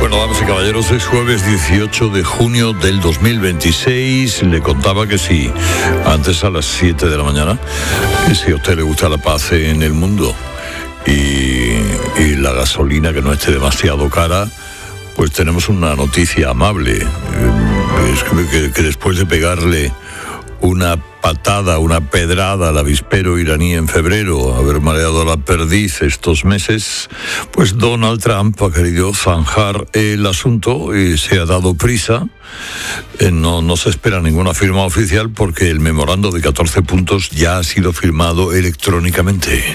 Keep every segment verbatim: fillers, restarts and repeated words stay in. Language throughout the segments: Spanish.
Bueno, damas y caballeros, es jueves dieciocho de junio del dos mil veintiséis. Le contaba que si antes a las siete de la mañana, si a usted le gusta la paz en el mundo y, y la gasolina que no esté demasiado cara, pues tenemos una noticia amable. Es que, que, que después de pegarle una patada, una pedrada al avispero iraní en febrero, haber mareado la perdiz estos meses, pues Donald Trump ha querido zanjar el asunto y se ha dado prisa. Eh, no, no se espera ninguna firma oficial porque el memorando de catorce puntos ya ha sido firmado electrónicamente.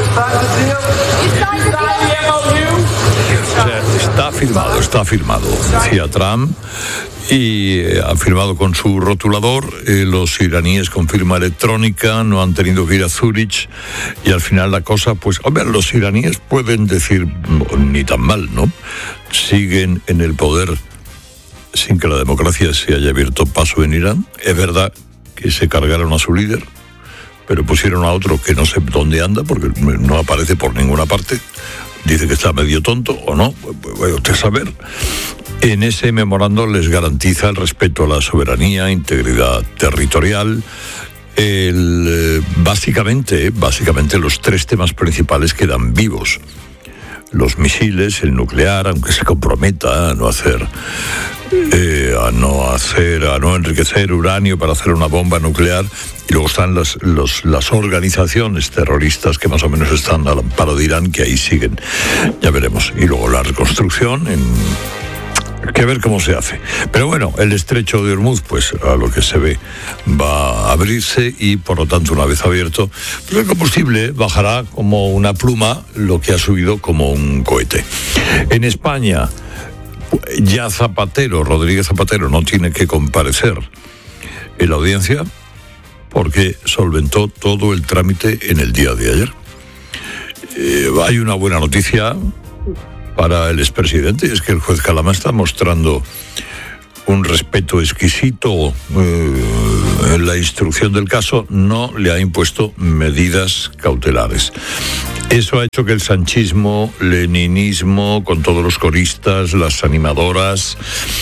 O sea, está firmado, está firmado, decía Trump, y eh, ha firmado con su rotulador. Eh, los iraníes con firma electrónica no han tenido que ir a Zúrich, y al final la cosa, pues, hombre, los iraníes pueden decir ni tan mal, ¿no? Siguen en el poder sin que la democracia se haya abierto paso en Irán. Es verdad que se cargaron a su líder, pero pusieron a otro que no sé dónde anda porque no aparece por ninguna parte. Dice que está medio tonto o no, vaya usted a saber. En ese memorando les garantiza el respeto a la soberanía, integridad territorial, el, eh, básicamente, básicamente los tres temas principales quedan vivos. Los misiles, el nuclear, aunque se comprometa a no hacer, eh, a no hacer, a no enriquecer uranio para hacer una bomba nuclear. Y luego están las, los, las organizaciones terroristas que más o menos están al amparo de Irán, que ahí siguen. Ya veremos. Y luego la reconstrucción, en... hay que ver cómo se hace. Pero bueno, el estrecho de Hormuz, pues a lo que se ve, va a abrirse y por lo tanto, una vez abierto, pues el combustible bajará como una pluma, lo que ha subido como un cohete. En España, ya Zapatero, Rodríguez Zapatero, no tiene que comparecer en la audiencia porque solventó todo el trámite en el día de ayer. Eh, hay una buena noticia para el expresidente, y es que el juez Calamá está mostrando un respeto exquisito eh, en la instrucción del caso. No le ha impuesto medidas cautelares. Eso ha hecho que el sanchismo, leninismo, con todos los coristas, las animadoras,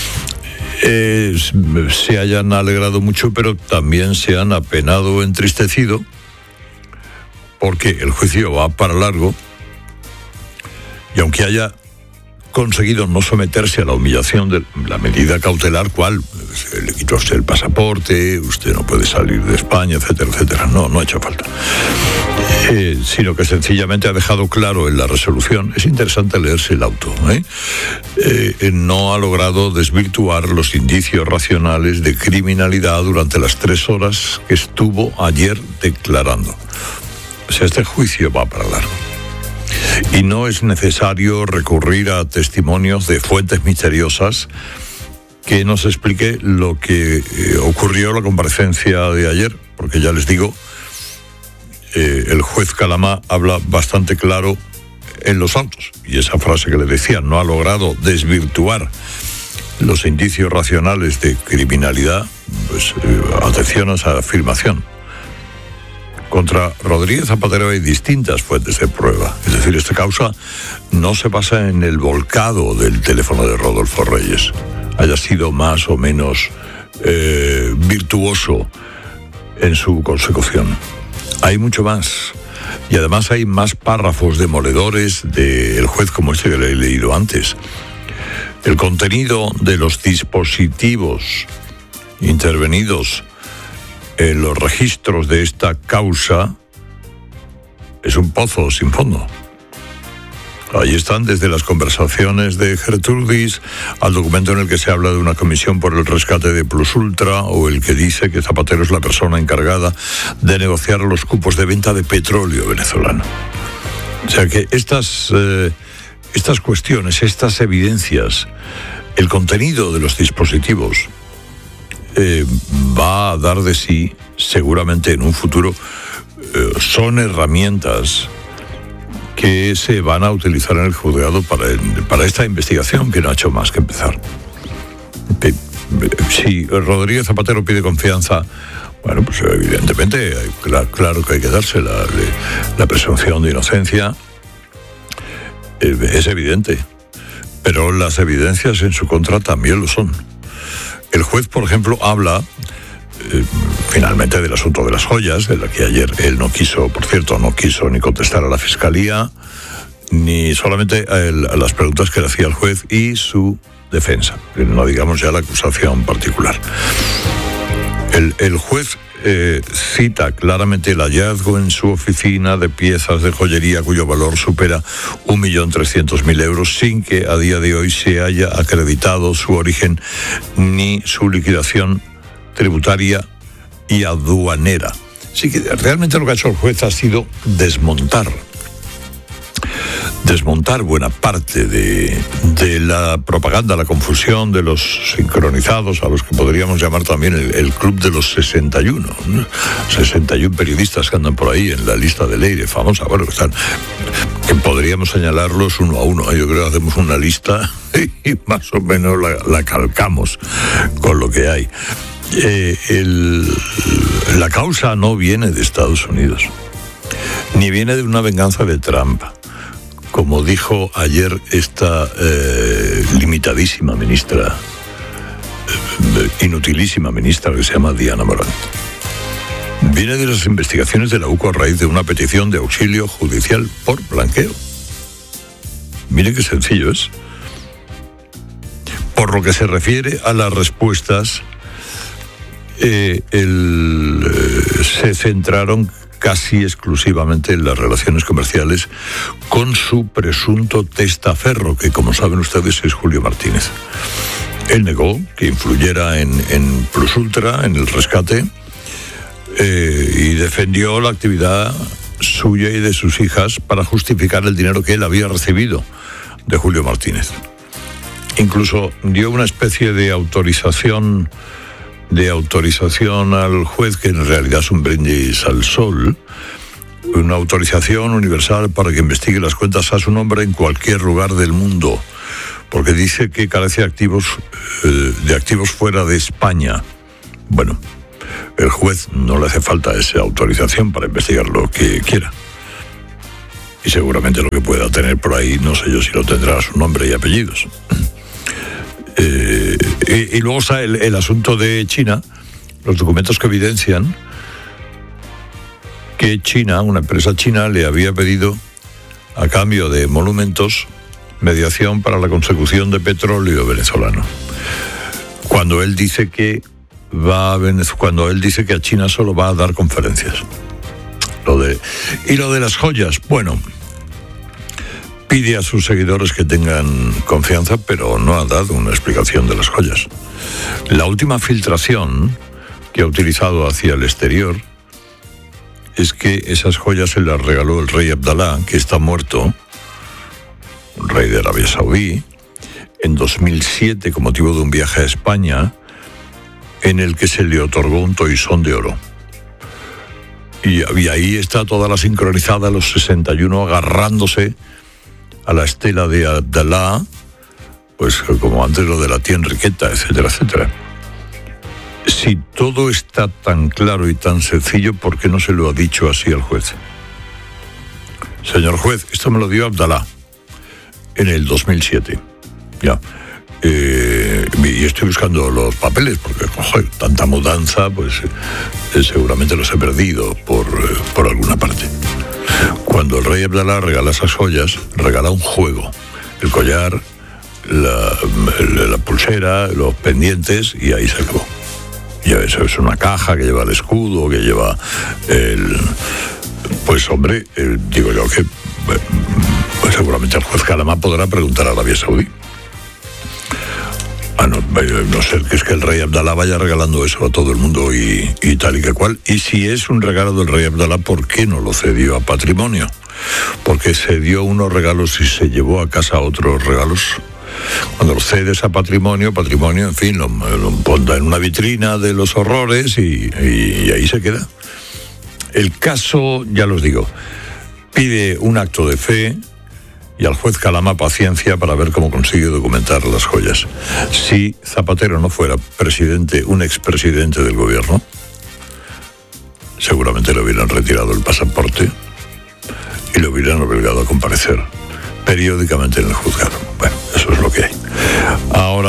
eh, se hayan alegrado mucho, pero también se han apenado, entristecido, porque el juicio va para largo, y aunque haya conseguido no someterse a la humillación de la medida cautelar, ¿cuál? Se le quitó a usted el pasaporte, usted no puede salir de España, etcétera, etcétera. No, no ha hecho falta. Eh, sino que sencillamente ha dejado claro en la resolución, es interesante leerse el auto, ¿eh? Eh, no ha logrado desvirtuar los indicios racionales de criminalidad durante las tres horas que estuvo ayer declarando. O sea, este juicio va para largo. Y no es necesario recurrir a testimonios de fuentes misteriosas que nos explique lo que eh, ocurrió en la comparecencia de ayer, porque ya les digo, eh, el juez Calamá habla bastante claro en los autos, y esa frase que le decía, no ha logrado desvirtuar los indicios racionales de criminalidad, pues eh, atención a esa afirmación. Contra Rodríguez Zapatero hay distintas fuentes de prueba. Es decir, esta causa no se basa en el volcado del teléfono de Rodolfo Reyes, haya sido más o menos eh, virtuoso en su consecución. Hay mucho más. Y además hay más párrafos demoledores del juez como este que le he leído antes. El contenido de los dispositivos intervenidos en los registros de esta causa es un pozo sin fondo. Ahí están desde las conversaciones de Gertrudis al documento en el que se habla de una comisión por el rescate de Plus Ultra, o el que dice que Zapatero es la persona encargada de negociar los cupos de venta de petróleo venezolano. O sea que estas, eh, estas cuestiones, estas evidencias, el contenido de los dispositivos, Eh, va a dar de sí, seguramente en un futuro, eh, son herramientas que se van a utilizar en el juzgado para, el, para esta investigación que no ha hecho más que empezar. Eh, si Rodríguez Zapatero pide confianza, bueno, pues evidentemente, claro, claro que hay que darse la, la presunción de inocencia, eh, es evidente. pero las evidencias en su contra también lo son. El juez, por ejemplo, habla eh, finalmente del asunto de las joyas, de la que ayer él no quiso, por cierto, no quiso ni contestar a la Fiscalía, ni solamente a, el, a las preguntas que le hacía el juez y su defensa, no digamos ya la acusación particular. El, el juez eh, cita claramente el hallazgo en su oficina de piezas de joyería cuyo valor supera un millón trescientos mil euros sin que a día de hoy se haya acreditado su origen ni su liquidación tributaria y aduanera. Así que realmente lo que ha hecho el juez ha sido desmontar desmontar buena parte de, de la propaganda, la confusión de los sincronizados, a los que podríamos llamar también el, el club de los sesenta y uno, ¿no? sesenta y uno periodistas que andan por ahí en la lista de Leire, famosa, bueno, que están, que podríamos señalarlos uno a uno. Yo creo que hacemos una lista y más o menos la, la calcamos con lo que hay. Eh, el, la causa no viene de Estados Unidos, ni viene de una venganza de Trump, como dijo ayer esta eh, limitadísima ministra, eh, inutilísima ministra que se llama Diana Morant. Viene de las investigaciones de la U C O a raíz de una petición de auxilio judicial por blanqueo. Mire qué sencillo es. Por lo que se refiere a las respuestas, eh, el, eh, se centraron casi exclusivamente en las relaciones comerciales con su presunto testaferro, que como saben ustedes es Julio Martínez. Él negó que influyera en, en Plus Ultra, en el rescate, eh, y defendió la actividad suya y de sus hijas para justificar el dinero que él había recibido de Julio Martínez. Incluso dio una especie de autorización de autorización al juez, que en realidad es un brindis al sol, una autorización universal para que investigue las cuentas a su nombre en cualquier lugar del mundo, porque dice que carece de activos, eh, de activos fuera de España. Bueno, el juez no le hace falta esa autorización para investigar lo que quiera. Y seguramente lo que pueda tener por ahí, no sé yo si lo tendrá a su nombre y apellidos. Eh, y, y luego está el, el asunto de China, los documentos que evidencian que China, una empresa china, le había pedido, a cambio de monumentos, mediación para la consecución de petróleo venezolano. Cuando él dice que va a Venez- cuando él dice que a China solo va a dar conferencias. Lo de, y lo de las joyas, bueno, pide a sus seguidores que tengan confianza, pero no ha dado una explicación de las joyas. La última filtración que ha utilizado hacia el exterior es que esas joyas se las regaló el rey Abdalá, que está muerto, un rey de Arabia Saudí, en dos mil siete con motivo de un viaje a España en el que se le otorgó un toisón de oro. Y, y ahí está toda la sincronizada, los sesenta y uno agarrándose a la estela de Abdalá, pues como antes lo de la tía Enriqueta, etcétera, etcétera. Si todo está tan claro y tan sencillo, ¿por qué no se lo ha dicho así al juez? Señor juez, esto me lo dio Abdalá en el dos mil siete. Ya. Eh, y estoy buscando los papeles porque, joder, tanta mudanza, pues eh, seguramente los he perdido por, eh, por alguna parte. Cuando el rey Abdalá regala esas joyas, regala un juego. El collar, la, la pulsera, los pendientes, y ahí se acabó. Y eso es una caja que lleva el escudo, que lleva el... Pues hombre, el, digo yo que pues seguramente el juez Calamá podrá preguntar a Arabia Saudí. A no, no ser que es que el rey Abdalá vaya regalando eso a todo el mundo y, y tal y que cual. Y si es un regalo del rey Abdalá, ¿por qué no lo cedió a patrimonio? Porque se dio unos regalos y se llevó a casa otros regalos. Cuando lo cedes a patrimonio, patrimonio, en fin, lo, lo pondrá en una vitrina de los horrores y, y, y ahí se queda. El caso, ya los digo, pide un acto de fe y al juez Calamá paciencia para ver cómo consigue documentar las joyas. Si Zapatero no fuera presidente, un expresidente del gobierno, seguramente le hubieran retirado el pasaporte y le hubieran obligado a comparecer periódicamente en el juzgado. Bueno, eso es lo que hay.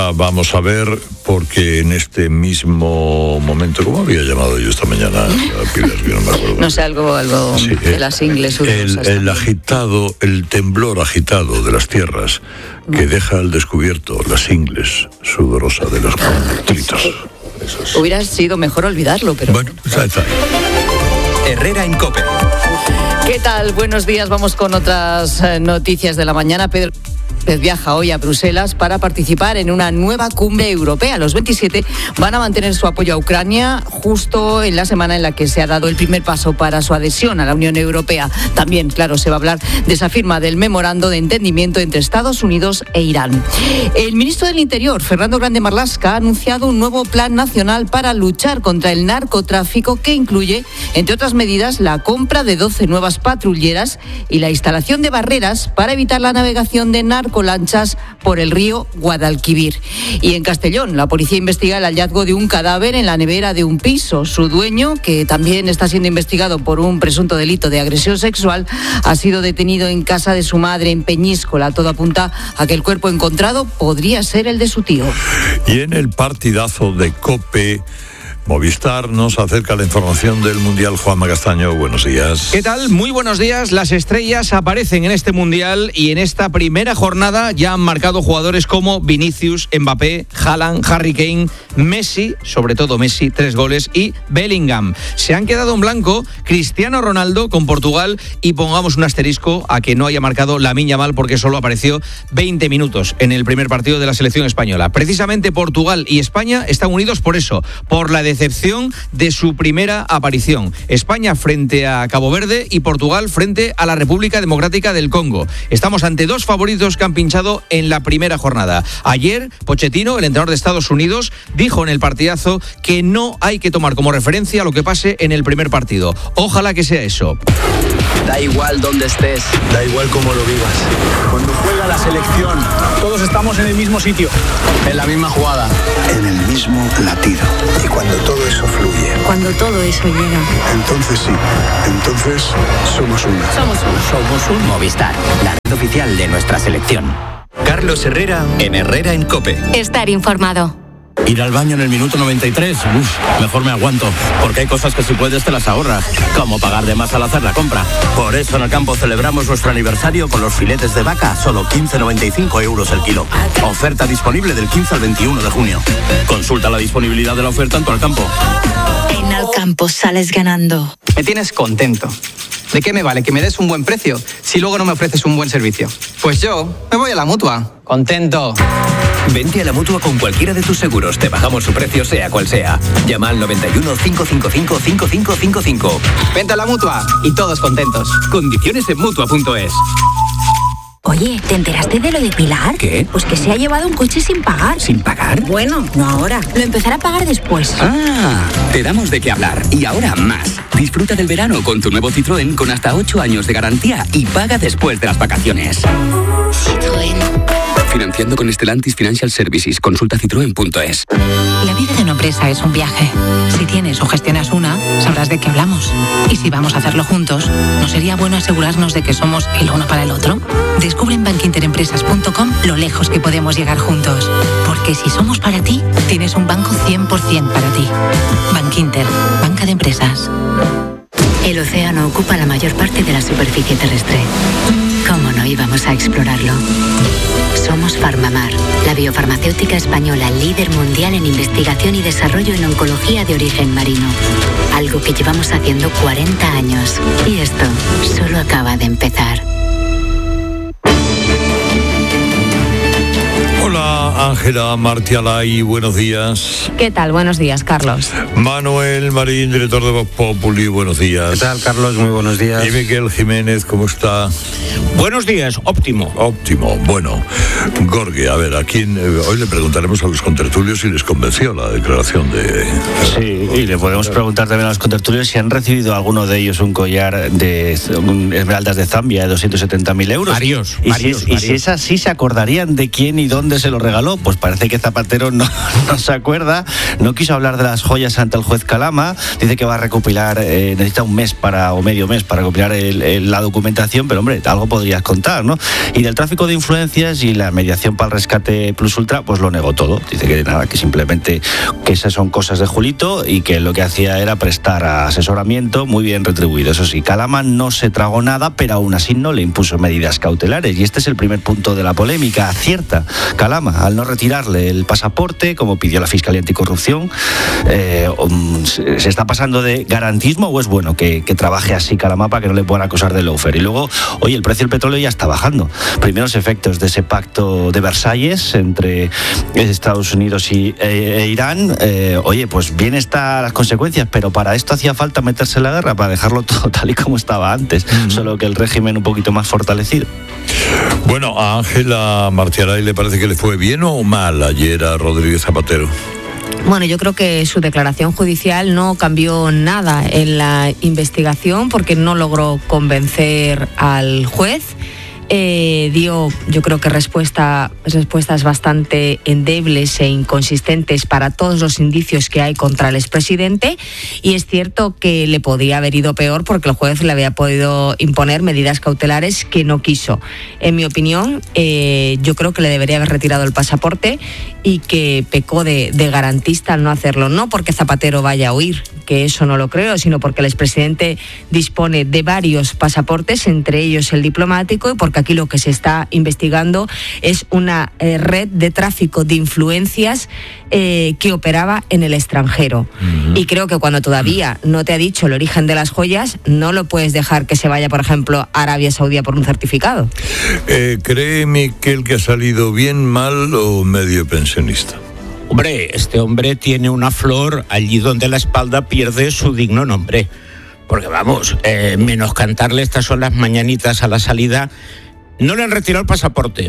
ahora vamos a ver, porque en este mismo momento, ¿cómo había llamado yo esta mañana? Pilar, que no me acuerdo. No sé, algo, algo sí, de las ingles. El, el agitado, el temblor agitado de las tierras que no. deja al descubierto las ingles sudorosa de los conflictos. Es. Hubiera sido mejor olvidarlo, pero... Bueno, pues ahí está. Herrera en COPE. ¿Qué tal? Buenos días. Vamos con otras noticias de la mañana. Pedro viaja hoy a Bruselas para participar en una nueva cumbre europea. Los veintisiete van a mantener su apoyo a Ucrania justo en la semana en la que se ha dado el primer paso para su adhesión a la Unión Europea. También, claro, se va a hablar de esa firma del memorando de entendimiento entre Estados Unidos e Irán. El ministro del Interior, Fernando Grande Marlaska, ha anunciado un nuevo plan nacional para luchar contra el narcotráfico que incluye, entre otras medidas, la compra de doce nuevas patrulleras y la instalación de barreras para evitar la navegación de narcotráfico lanchas por el río Guadalquivir. Y en Castellón, la policía investiga el hallazgo de un cadáver en la nevera de un piso. Su dueño, que también está siendo investigado por un presunto delito de agresión sexual, ha sido detenido en casa de su madre en Peñíscola. Todo apunta a que el cuerpo encontrado podría ser el de su tío. Y en el partidazo de COPE, Movistar nos acerca la información del Mundial. Juanma Castaño, buenos días. ¿Qué tal? Muy buenos días. Las estrellas aparecen en este Mundial y en esta primera jornada ya han marcado jugadores como Vinicius, Mbappé, Haaland, Harry Kane, Messi, sobre todo Messi, tres goles, y Bellingham. Se han quedado en blanco Cristiano Ronaldo con Portugal, y pongamos un asterisco a que no haya marcado Lamine Yamal porque solo apareció veinte minutos en el primer partido de la selección española. Precisamente Portugal y España están unidos por eso, por la decepción de su primera aparición. España frente a Cabo Verde y Portugal frente a la República Democrática del Congo. Estamos ante dos favoritos que han pinchado en la primera jornada. Ayer, Pochettino, el entrenador de Estados Unidos, dijo en el partidazo que no hay que tomar como referencia lo que pase en el primer partido. Ojalá que sea eso. Da igual dónde estés, da igual cómo lo vivas. Cuando juega la selección, todos estamos en el mismo sitio, en la misma jugada, en el mismo latido. Y cuando todo eso fluye, cuando todo eso llega, entonces sí, entonces somos uno. Somos uno. Somos un Movistar, la red oficial de nuestra selección. Carlos Herrera en Herrera en COPE. Estar informado. Ir al baño en el minuto noventa y tres, uf, mejor me aguanto, porque hay cosas que si puedes te las ahorras, como pagar de más al hacer la compra. Por eso en el campo celebramos nuestro aniversario con los filetes de vaca, solo quince noventa y cinco euros el kilo. Oferta disponible del quince al veintiuno de junio. Consulta la disponibilidad de la oferta en tu Alcampo. En Alcampo sales ganando. Me tienes contento. ¿De qué me vale que me des un buen precio si luego no me ofreces un buen servicio? Pues yo me voy a la Mutua. Contento. Vente a la Mutua con cualquiera de tus seguros. Te bajamos su precio, sea cual sea. Llama al noventa y uno, cinco cinco cinco, cinco cinco cinco cinco. Vente a la Mutua y todos contentos. Condiciones en Mutua punto es. Oye, ¿te enteraste de lo de Pilar? ¿Qué? Pues que se ha llevado un coche sin pagar. ¿Sin pagar? Bueno, no ahora. Lo empezará a pagar después. Ah, te damos de qué hablar. Y ahora más. Disfruta del verano con tu nuevo Citroën con hasta ocho años de garantía y paga después de las vacaciones. Citroën. Financiando con Stellantis Financial Services. Consulta citroen punto es. La vida de una empresa es un viaje. Si tienes o gestionas una, sabrás de qué hablamos. Y si vamos a hacerlo juntos, ¿no sería bueno asegurarnos de que somos el uno para el otro? Descubre en bank inter empresas punto com lo lejos que podemos llegar juntos. Porque si somos para ti, tienes un banco cien por ciento para ti. Bankinter, banca de empresas. El océano ocupa la mayor parte de la superficie terrestre. ¿Cómo no íbamos a explorarlo? Somos Farmamar, la biofarmacéutica española líder mundial en investigación y desarrollo en oncología de origen marino. Algo que llevamos haciendo cuarenta años. Y esto solo acaba de empezar. Hola, Ángela Martialay, buenos días. ¿Qué tal? Buenos días, Carlos. Manuel Marín, director de Voz Populi, buenos días. ¿Qué tal, Carlos? Muy buenos días. Y Miguel Jiménez, ¿cómo está? Buenos días, óptimo. Óptimo, bueno. Gorge, a ver, ¿a quién? Eh, hoy le preguntaremos a los contertulios si les convenció la declaración de... Sí, y le podemos preguntar también a los contertulios si han recibido alguno de ellos un collar de un esmeraldas de Zambia de doscientos setenta mil euros. Varios, y, varios, si, varios. y si es así, ¿se acordarían de quién y dónde se lo regaló? todo, pues parece que Zapatero no, no se acuerda, no quiso hablar de las joyas ante el juez Calama, dice que va a recopilar, eh, necesita un mes para o medio mes para recopilar el, el, la documentación, pero hombre, algo podrías contar, ¿no? Y del tráfico de influencias y la mediación para el rescate Plus Ultra, pues lo negó todo, dice que nada, que simplemente que esas son cosas de Julito y que lo que hacía era prestar asesoramiento muy bien retribuido. Eso sí, Calama no se tragó nada, pero aún así no le impuso medidas cautelares y este es el primer punto de la polémica. Acierta Calama al no retirarle el pasaporte, como pidió la Fiscalía Anticorrupción. Eh, ¿Se está pasando de garantismo o es bueno que, que trabaje así Calama para que no le puedan acusar de lawfare? Y luego, oye, el precio del petróleo ya está bajando. Primeros efectos de ese pacto de Versalles entre Estados Unidos y e, e Irán. Eh, oye, pues bien están las consecuencias, pero para esto hacía falta meterse en la guerra, para dejarlo todo tal y como estaba antes, mm. solo que el régimen un poquito más fortalecido. Bueno, a Ángela Martiaray le parece que le fue bien o mal ayer a Rodríguez Zapatero. Bueno, yo creo que su declaración judicial no cambió nada en la investigación porque no logró convencer al juez. Eh, dio, yo creo que respuesta, respuestas bastante endebles e inconsistentes para todos los indicios que hay contra el expresidente, y es cierto que le podía haber ido peor porque el juez le había podido imponer medidas cautelares que no quiso. En mi opinión, eh, yo creo que le debería haber retirado el pasaporte y que pecó de, de garantista al no hacerlo, no porque Zapatero vaya a huir, que eso no lo creo, sino porque el expresidente dispone de varios pasaportes, entre ellos el diplomático, y porque aquí lo que se está investigando es una eh, red de tráfico de influencias eh, que operaba en el extranjero. Uh-huh. Y creo que cuando todavía no te ha dicho el origen de las joyas, no lo puedes dejar que se vaya, por ejemplo, a Arabia Saudí por un certificado. Eh, ¿Cree que el que ha salido bien, mal o medio pensionista? Hombre, este hombre tiene una flor allí donde la espalda pierde su digno nombre. Porque vamos, eh, menos cantarle estas son las mañanitas a la salida. No le han retirado el pasaporte.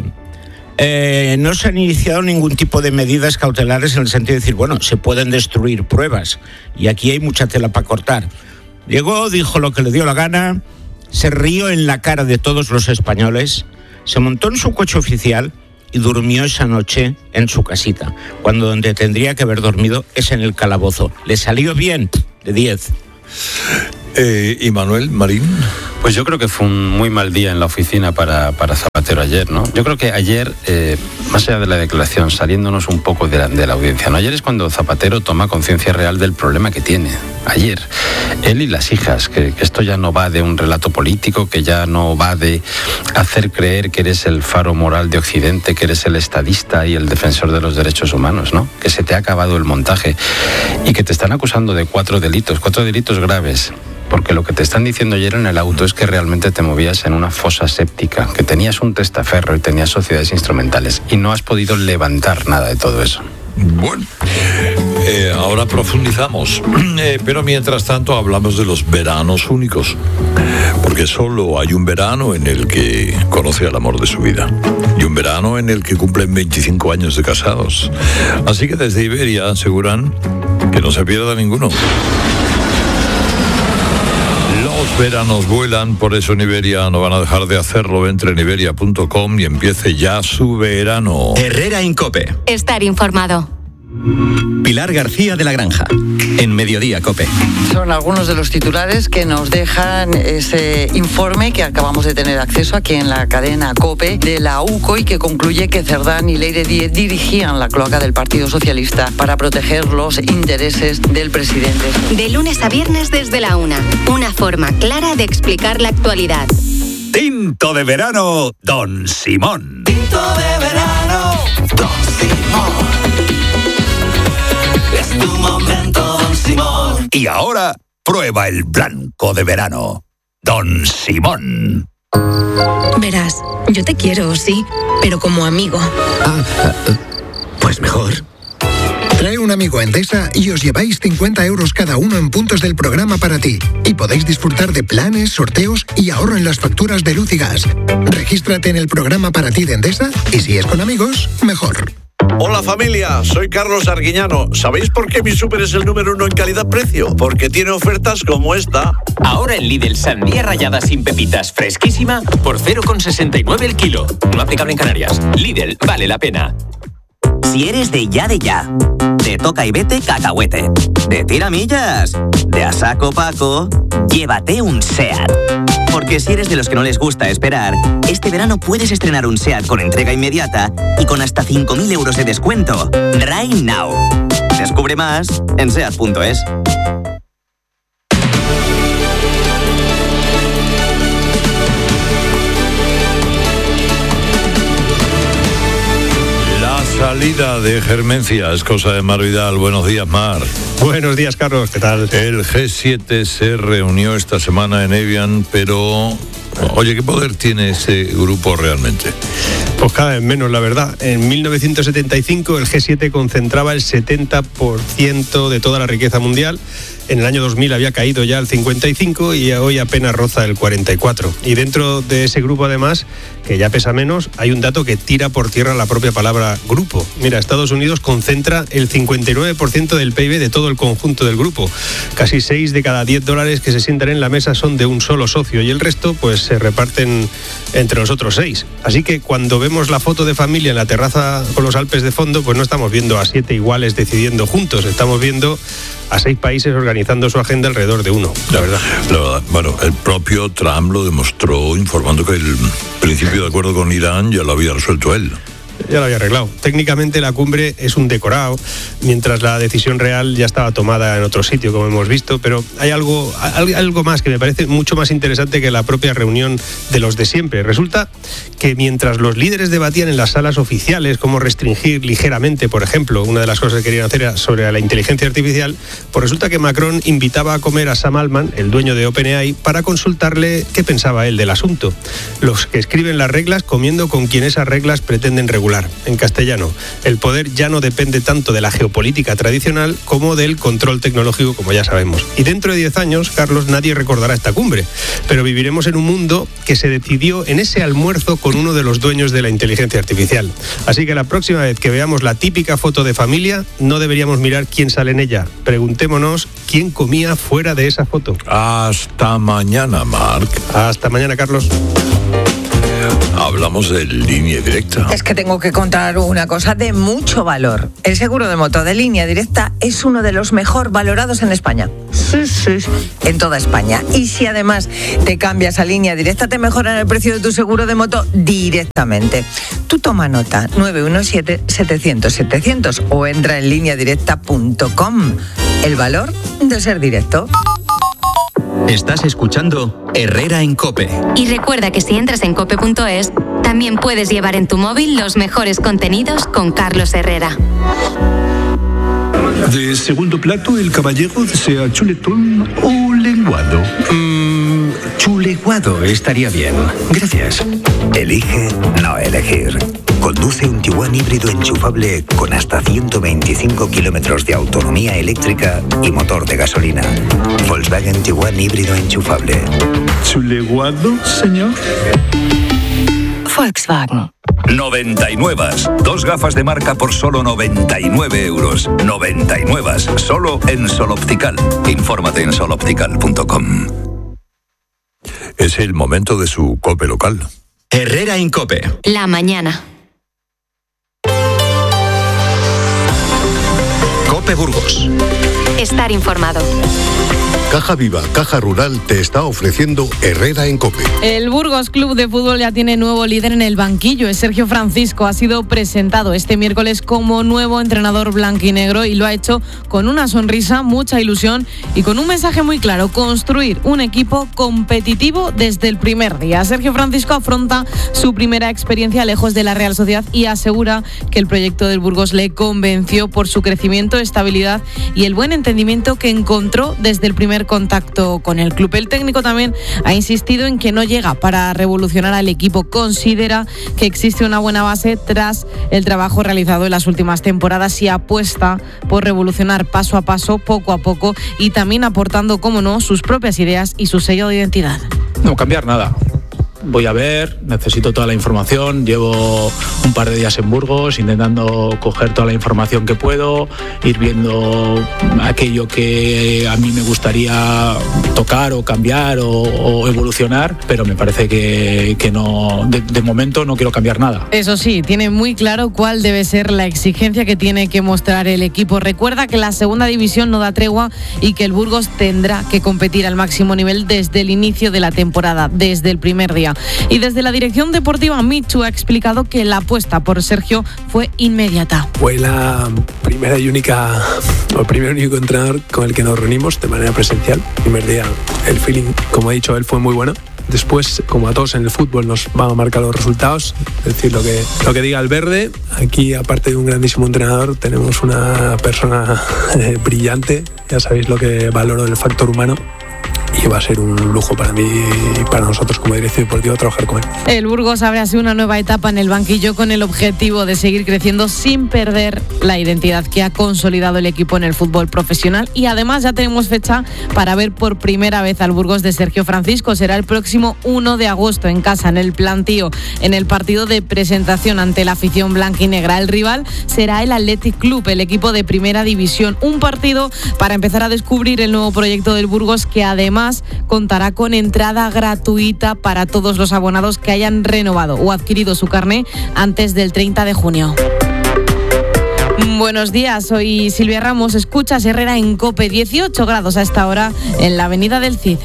Eh, no se han iniciado ningún tipo de medidas cautelares en el sentido de decir, bueno, se pueden destruir pruebas y aquí hay mucha tela para cortar. Llegó, dijo lo que le dio la gana, se rió en la cara de todos los españoles, se montó en su coche oficial y durmió esa noche en su casita, cuando donde tendría que haber dormido es en el calabozo. Le salió bien, de diez. Eh, ¿Y Manuel Marín? Pues yo creo que fue un muy mal día en la oficina para, para Zapatero ayer, ¿no? Yo creo que ayer, eh, más allá de la declaración, saliéndonos un poco de la, de la audiencia, ¿no? Ayer es cuando Zapatero toma conciencia real del problema que tiene. Ayer, él y las hijas, que, que esto ya no va de un relato político, que ya no va de hacer creer que eres el faro moral de Occidente, que eres el estadista y el defensor de los derechos humanos, ¿no? Que se te ha acabado el montaje y que te están acusando de cuatro delitos, cuatro delitos graves. Porque lo que te están diciendo ayer en el auto es que realmente te movías en una fosa séptica, que tenías un testaferro y tenías sociedades instrumentales y no has podido levantar nada de todo eso. Bueno, eh, ahora profundizamos, eh, pero mientras tanto hablamos de los veranos únicos, porque solo hay un verano en el que conoce al amor de su vida y un verano en el que cumplen veinticinco años de casados. Así que desde Iberia aseguran que no se pierda ninguno. Los veranos vuelan, por eso en Iberia no van a dejar de hacerlo. Entre en iberia punto com y empiece ya su verano. Herrera en COPE. Estar informado. Pilar García de la Granja, en Mediodía COPE. Son algunos de los titulares que nos dejan ese informe que acabamos de tener acceso aquí en la cadena COPE de la U C O y que concluye que Cerdán y Leire Díez dirigían la cloaca del Partido Socialista para proteger los intereses del presidente. De lunes a viernes desde la una, una forma clara de explicar la actualidad. Tinto de verano, Don Simón. Tinto de verano, Don Simón. Es tu momento, Don Simón. Y ahora, prueba el blanco de verano, Don Simón. Verás, yo te quiero, sí, pero como amigo. Ah, pues mejor. Trae un amigo a Endesa y os lleváis cincuenta euros cada uno en puntos del programa para ti. Y podéis disfrutar de planes, sorteos y ahorro en las facturas de luz y gas. Regístrate en el programa para ti de Endesa y si es con amigos, mejor. Hola familia, soy Carlos Arguiñano. ¿Sabéis por qué mi súper es el número uno en calidad-precio? Porque tiene ofertas como esta. Ahora en Lidl, sandía rallada sin pepitas fresquísima por cero coma sesenta y nueve el kilo. No aplicable en Canarias. Lidl, vale la pena. Si eres de ya de ya, de toca y vete cacahuete, de tiramillas, de a saco Paco, llévate un SEAT. Porque si eres de los que no les gusta esperar, este verano puedes estrenar un SEAT con entrega inmediata y con hasta cinco mil euros de descuento. Right now. Descubre más en seat punto es. Salida de Germencia es cosa de Mar Vidal. Buenos días, Mar. Buenos días, Carlos. ¿Qué tal? El G siete se reunió esta semana en Evian, pero... Oye, ¿qué poder tiene ese grupo realmente? Pues cada vez menos, la verdad. En mil novecientos setenta y cinco el G siete concentraba el setenta por ciento de toda la riqueza mundial. En el año dos mil había caído ya al cincuenta y cinco y hoy apenas roza el cuarenta y cuatro. Y dentro de ese grupo, además, que ya pesa menos, hay un dato que tira por tierra la propia palabra grupo. Mira, Estados Unidos concentra el cincuenta y nueve por ciento del P I B de todo el conjunto del grupo. Casi seis de cada diez dólares que se sientan en la mesa son de un solo socio y el resto pues se reparten entre los otros seis. Así que cuando vemos la foto de familia en la terraza con los Alpes de fondo, pues no estamos viendo a siete iguales decidiendo juntos, estamos viendo a seis países organizando su agenda alrededor de uno, la verdad. La verdad, bueno, el propio Trump lo demostró informando que el principio de acuerdo con Irán ya lo había resuelto él. Ya lo había arreglado. Técnicamente la cumbre es un decorado, mientras la decisión real ya estaba tomada en otro sitio, como hemos visto, pero hay algo, algo más que me parece mucho más interesante que la propia reunión de los de siempre. Resulta que mientras los líderes debatían en las salas oficiales cómo restringir ligeramente, por ejemplo, una de las cosas que querían hacer era sobre la inteligencia artificial, pues resulta que Macron invitaba a comer a Sam Altman, el dueño de OpenAI, para consultarle qué pensaba él del asunto. Los que escriben las reglas comiendo con quien esas reglas pretenden regular. En castellano, el poder ya no depende tanto de la geopolítica tradicional como del control tecnológico, como ya sabemos. Y dentro de diez años, Carlos, nadie recordará esta cumbre, pero viviremos en un mundo que se decidió en ese almuerzo con uno de los dueños de la inteligencia artificial. Así que la próxima vez que veamos la típica foto de familia, no deberíamos mirar quién sale en ella. Preguntémonos quién comía fuera de esa foto. Hasta mañana, Marc. Hasta mañana, Carlos. Hablamos de Línea Directa. Es que tengo que contar una cosa de mucho valor. El seguro de moto de Línea Directa es uno de los mejor valorados en España. Sí, sí, sí. En toda España. Y si además te cambias a Línea Directa, te mejoran el precio de tu seguro de moto directamente. Tú toma nota, nueve uno siete, setecientos, setecientos o entra en línea directa punto com. El valor de ser directo. Estás escuchando Herrera en COPE. Y recuerda que si entras en cope punto es, también puedes llevar en tu móvil los mejores contenidos con Carlos Herrera. De segundo plato, el caballero desea chuletón o lenguado. Mm, chuleguado estaría bien. Gracias. Elige no elegir. Conduce un Tiguan híbrido enchufable con hasta ciento veinticinco kilómetros de autonomía eléctrica y motor de gasolina. Volkswagen Tiguan híbrido enchufable. ¿Chuleguado, señor? Volkswagen. noventa y nueve. Dos gafas de marca por solo noventa y nueve euros. noventa y nueve. Solo en Sol Optical. Infórmate en sol optical punto com. Es el momento de su COPE local. Herrera en COPE. La mañana. COPE Burgos. Estar informado. Caja Viva, Caja Rural te está ofreciendo Herrera en COPE. El Burgos Club de Fútbol ya tiene nuevo líder en el banquillo. Es Sergio Francisco. Ha sido presentado este miércoles como nuevo entrenador blanquinegro y lo ha hecho con una sonrisa, mucha ilusión y con un mensaje muy claro: construir un equipo competitivo desde el primer día. Sergio Francisco afronta su primera experiencia lejos de la Real Sociedad y asegura que el proyecto del Burgos le convenció por su crecimiento, estabilidad y el buen entendimiento que encontró desde el primer contacto con el club. El técnico también ha insistido en que no llega para revolucionar al equipo. Considera que existe una buena base tras el trabajo realizado en las últimas temporadas y apuesta por revolucionar paso a paso, poco a poco y también aportando, como no, sus propias ideas y su sello de identidad. No cambiar nada. voy a ver, necesito toda la información, llevo un par de días en Burgos intentando coger toda la información que puedo, ir viendo aquello que a mí me gustaría tocar o cambiar o, o evolucionar, pero me parece que, que no, de, de momento no quiero cambiar nada. Eso sí, tiene muy claro cuál debe ser la exigencia que tiene que mostrar el equipo. Recuerda que la segunda división no da tregua y que el Burgos tendrá que competir al máximo nivel desde el inicio de la temporada, desde el primer día. Y desde la dirección deportiva, Michu ha explicado que la apuesta por Sergio fue inmediata. Fue la primera y única, o el primer y único entrenador con el que nos reunimos de manera presencial. El primer día el feeling, como ha dicho él, fue muy bueno. Después, como a todos en el fútbol, nos van a marcar los resultados, es decir, lo que, lo que diga el verde. Aquí, aparte de un grandísimo entrenador, tenemos una persona eh, brillante. Ya sabéis lo que valoro del factor humano. Y va a ser un lujo para mí y para nosotros como dirección deportiva trabajar con él. El Burgos abre así una nueva etapa en el banquillo con el objetivo de seguir creciendo sin perder la identidad que ha consolidado el equipo en el fútbol profesional. Y además ya tenemos fecha para ver por primera vez al Burgos de Sergio Francisco. Será el próximo uno de agosto en casa, en el Plantío, en el partido de presentación ante la afición blanquinegra. El rival será el Athletic Club, el equipo de primera división. Un partido para empezar a descubrir el nuevo proyecto del Burgos, que además contará con entrada gratuita para todos los abonados que hayan renovado o adquirido su carné antes del treinta de junio. Buenos días, soy Silvia Ramos. Escuchas Herrera en COPE. dieciocho grados a esta hora en la avenida del Cid.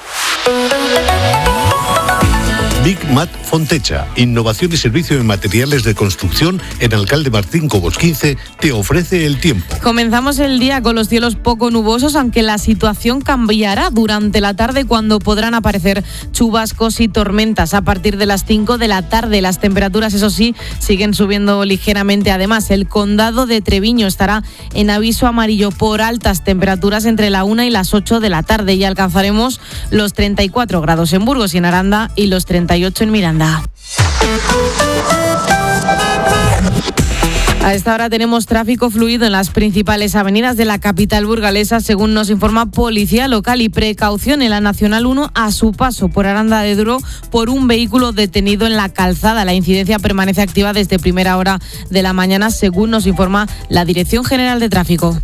Big Mat Fontecha, innovación y servicio en materiales de construcción en Alcalde Martín Cobos quince, te ofrece el tiempo. Comenzamos el día con los cielos poco nubosos, aunque la situación cambiará durante la tarde cuando podrán aparecer chubascos y tormentas a partir de las cinco de la tarde. Las temperaturas, eso sí, siguen subiendo ligeramente. Además, el condado de Treviño estará en aviso amarillo por altas temperaturas entre la una y las ocho de la tarde y alcanzaremos los treinta y cuatro grados en Burgos y en Aranda y los treinta y ocho en Miranda. A esta hora tenemos tráfico fluido en las principales avenidas de la capital burgalesa, según nos informa Policía Local, y precaución en la Nacional uno a su paso por Aranda de Duero por un vehículo detenido en la calzada. La incidencia permanece activa desde primera hora de la mañana, según nos informa la Dirección General de Tráfico.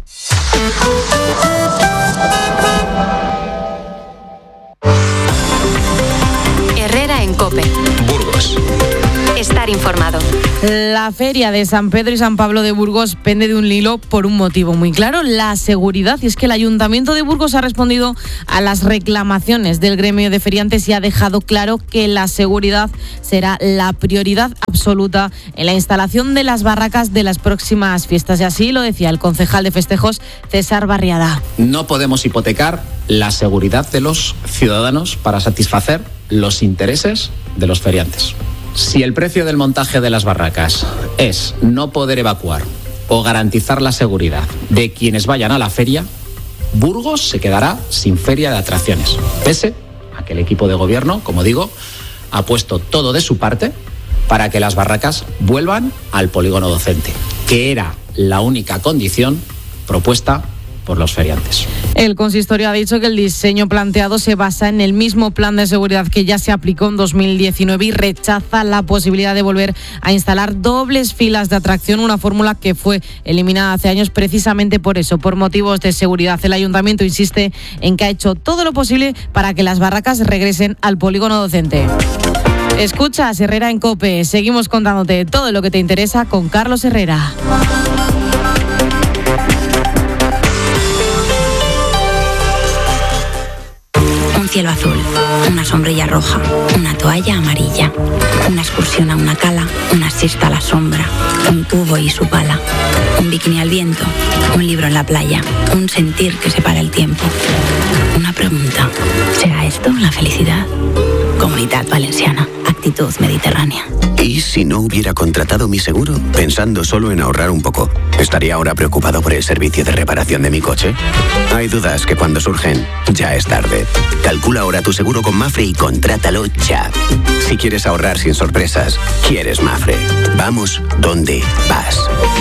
Herrera en COPE. Burgos. Estar informado. La feria de San Pedro y San Pablo de Burgos pende de un hilo por un motivo muy claro, la seguridad. Y es que el Ayuntamiento de Burgos ha respondido a las reclamaciones del gremio de feriantes y ha dejado claro que la seguridad será la prioridad absoluta en la instalación de las barracas de las próximas fiestas. Y así lo decía el concejal de festejos, César Barriada. No podemos hipotecar la seguridad de los ciudadanos para satisfacer los intereses de los feriantes. Si el precio del montaje de las barracas es no poder evacuar o garantizar la seguridad de quienes vayan a la feria, Burgos se quedará sin feria de atracciones, pese a que el equipo de gobierno, como digo, ha puesto todo de su parte para que las barracas vuelvan al polígono docente, que era la única condición propuesta por los feriantes. El consistorio ha dicho que el diseño planteado se basa en el mismo plan de seguridad que ya se aplicó en dos mil diecinueve y rechaza la posibilidad de volver a instalar dobles filas de atracción, una fórmula que fue eliminada hace años precisamente por eso, por motivos de seguridad. El ayuntamiento insiste en que ha hecho todo lo posible para que las barracas regresen al polígono docente. Escuchas Herrera en COPE. Seguimos contándote todo lo que te interesa con Carlos Herrera. Cielo azul, una sombrilla roja, una toalla amarilla, una excursión a una cala, una siesta a la sombra, un cubo y su pala, un bikini al viento, un libro en la playa, un sentir que separa el tiempo. Una pregunta, ¿será esto la felicidad? Comunidad Valenciana, actitud mediterránea. ¿Y si no hubiera contratado mi seguro? Pensando solo en ahorrar un poco, ¿estaría ahora preocupado por el servicio de reparación de mi coche? Hay dudas que cuando surgen, ya es tarde. Calcula ahora tu seguro con Mafre y contrátalo ya. Si quieres ahorrar sin sorpresas, quieres Mafre. Vamos donde vas.